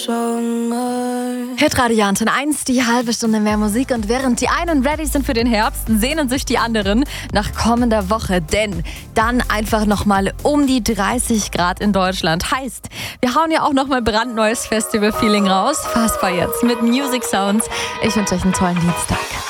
Hitradio Antenne 1, die halbe Stunde mehr Musik. Und während die einen ready sind für den Herbst, sehnen sich die anderen nach kommender Woche. Denn dann einfach nochmal um die 30 Grad in Deutschland. Heißt, wir hauen ja auch nochmal brandneues Festival-Feeling raus. Fassbar jetzt mit Music Sounds. Ich wünsche euch einen tollen Dienstag.